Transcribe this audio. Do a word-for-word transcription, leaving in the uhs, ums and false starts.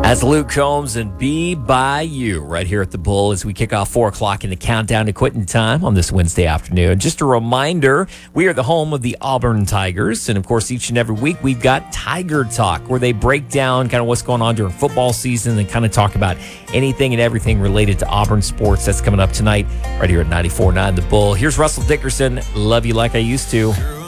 That's Luke Combs and Be By You right here at the Bull as we kick off four o'clock in the countdown to quitting time on this Wednesday afternoon. Just a reminder, we are the home of the Auburn Tigers. And, of course, each and every week we've got Tiger Talk where they break down kind of what's going on during football season and kind of talk about anything and everything related to Auburn sports. That's coming up tonight right here at ninety-four point nine The Bull. Here's Russell Dickerson. Love You Like I Used to.